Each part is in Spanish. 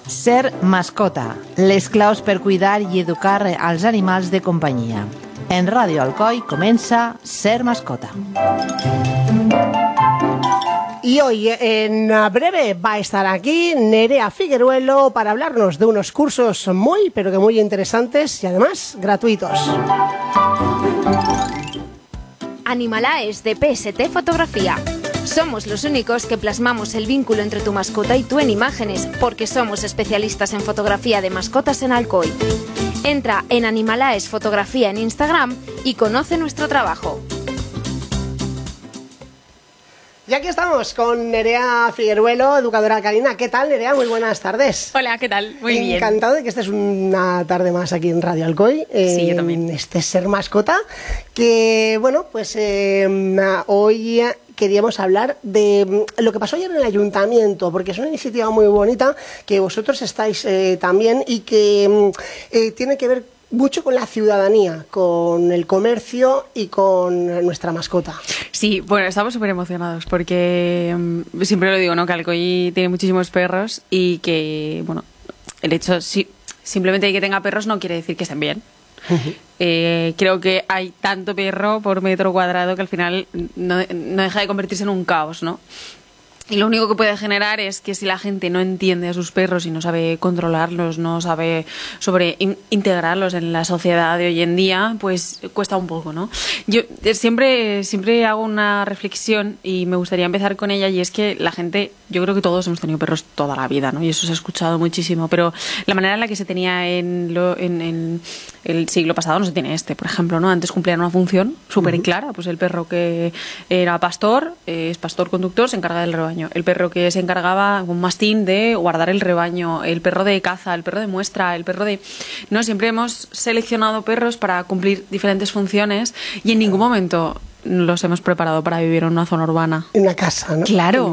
Ser mascota, les claus per cuidar i educar als animals de companyia. En Radio Alcoi comienza Ser mascota. Y hoy en breve va a estar aquí Nerea Figueruelo para hablarnos de unos cursos muy, pero que muy interesantes y además gratuitos. Animalaes de PST Fotografía. Somos los únicos que plasmamos el vínculo entre tu mascota y tú en imágenes, porque somos especialistas en fotografía de mascotas en Alcoy. Entra en Animalaes Fotografía en Instagram y conoce nuestro trabajo. Y aquí estamos con Nerea Figueruelo, educadora canina. ¿Qué tal, Nerea? Muy buenas tardes. Hola, ¿qué tal? Muy bien. Encantado de que estés una tarde más aquí en Radio Alcoy. Sí, yo también. Este Ser Mascota, que bueno, pues hoy queríamos hablar de lo que pasó ayer en el ayuntamiento, porque es una iniciativa muy bonita que vosotros estáis también y que tiene que ver mucho con la ciudadanía, con el comercio y con nuestra mascota. Sí, bueno, estamos súper emocionados porque siempre lo digo, ¿no? Que Alcoy tiene muchísimos perros y que, bueno, el hecho, simplemente de que tenga perros no quiere decir que estén bien. Creo que hay tanto perro por metro cuadrado que al final no deja de convertirse en un caos, ¿no? Y lo único que puede generar es que si la gente no entiende a sus perros y no sabe controlarlos, no sabe integrarlos en la sociedad de hoy en día, pues cuesta un poco, ¿no? Yo siempre hago una reflexión y me gustaría empezar con ella, y es que la gente, yo creo que todos hemos tenido perros toda la vida, ¿no? Y eso se ha escuchado muchísimo, pero la manera en la que se tenía en el siglo pasado no se tiene por ejemplo, ¿no? Antes cumplían una función súper clara, pues el perro que era pastor, es pastor conductor, se encarga del rebaño. El perro que se encargaba, un mastín, de guardar el rebaño, el perro de caza, el perro de muestra, el perro de... No, siempre hemos seleccionado perros para cumplir diferentes funciones y en ningún momento los hemos preparado para vivir en una zona urbana. En una casa, ¿no? Claro.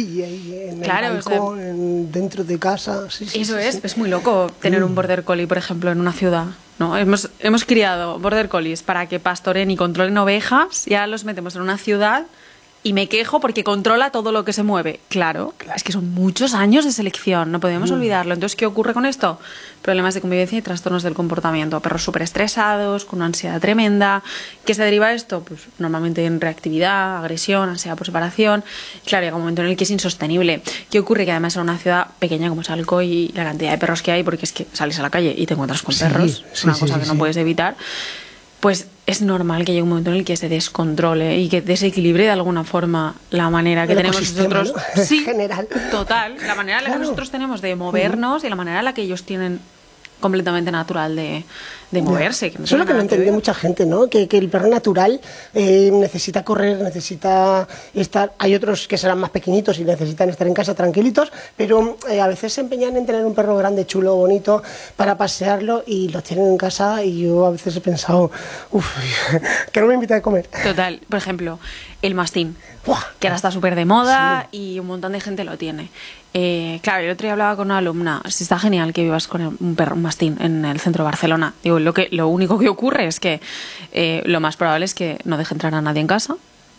En claro, el balcón, dentro de casa. Sí, eso sí, es, sí. Es muy loco tener un border collie, por ejemplo, en una ciudad, ¿no? Hemos criado border collies para que pastoren y controlen ovejas, y ahora los metemos en una ciudad y me quejo porque controla todo lo que se mueve. Claro, es que son muchos años de selección, no podemos olvidarlo. Entonces, ¿qué ocurre con esto? Problemas de convivencia y trastornos del comportamiento. Perros súper estresados, con una ansiedad tremenda. ¿Qué se deriva de esto? Pues normalmente en reactividad, agresión, ansiedad por separación. Claro, llega un momento en el que es insostenible. ¿Qué ocurre? Que además en una ciudad pequeña como es Alcoy, y la cantidad de perros que hay, porque es que sales a la calle y te encuentras con perros, una cosa que no puedes evitar, pues es normal que llegue un momento en el que se descontrole y que desequilibre de alguna forma la manera que tenemos nosotros, ¿no? Sí, general. Total, la manera en la que nosotros tenemos de movernos y la manera en la que ellos tienen completamente natural de moverse. Que no eso es lo que no entiende mucha gente, ¿no? Que el perro natural necesita correr, necesita estar... Hay otros que serán más pequeñitos y necesitan estar en casa tranquilitos, pero a veces se empeñan en tener un perro grande, chulo, bonito, para pasearlo, y lo tienen en casa, y yo a veces he pensado, que no me invita a comer. Total, por ejemplo, el mastín, ¡buah! Que ahora está súper de moda y un montón de gente lo tiene. Claro, el otro día hablaba con una alumna, está genial que vivas con un perro, un mastín, en el centro de Barcelona. Digo, lo único que ocurre es que lo más probable es que no deje entrar a nadie en casa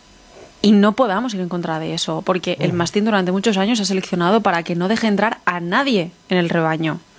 y no podamos ir en contra de eso, porque el mastín durante muchos años ha seleccionado para que no deje entrar a nadie en el rebaño.